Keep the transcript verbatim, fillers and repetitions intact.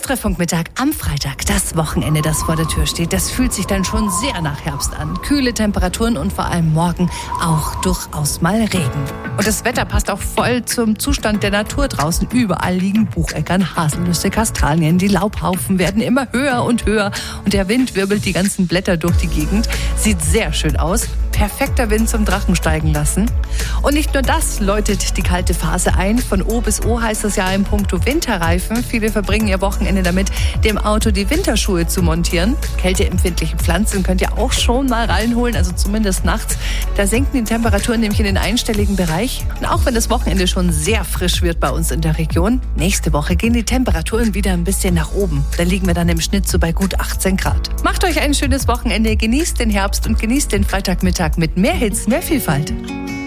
Treffpunktmittag am Freitag, das Wochenende, das vor der Tür steht, das fühlt sich dann schon sehr nach Herbst an. Kühle Temperaturen und vor allem morgen auch durchaus mal Regen. Und das Wetter passt auch voll zum Zustand der Natur draußen. Überall liegen Bucheckern, Haselnüsse, Kastanien. Die Laubhaufen werden immer höher und höher und der Wind wirbelt die ganzen Blätter durch die Gegend. Sieht sehr schön aus. Perfekter Wind zum Drachen steigen lassen. Und nicht nur das läutet die kalte Phase ein. Von O bis O heißt es ja in puncto Winterreifen. Viele verbringen ihr Wochenende damit, dem Auto die Winterschuhe zu montieren. Kälteempfindliche Pflanzen könnt ihr auch schon mal reinholen, also zumindest nachts. Da senken die Temperaturen nämlich in den einstelligen Bereich. Und auch wenn das Wochenende schon sehr frisch wird bei uns in der Region, nächste Woche gehen die Temperaturen wieder ein bisschen nach oben. Da liegen wir dann im Schnitt so bei gut achtzehn Grad. Macht euch ein schönes Wochenende, genießt den Herbst und genießt den Freitagmittag mit mehr Hits, mehr Vielfalt.